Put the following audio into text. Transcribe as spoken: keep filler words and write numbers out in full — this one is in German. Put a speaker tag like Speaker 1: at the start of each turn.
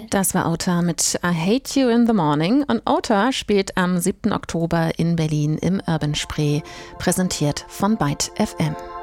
Speaker 1: Das war Ota mit I Hate You in the Morning. Und Ota spielt am siebten Oktober in Berlin im Urban Spree, präsentiert von Byte F M.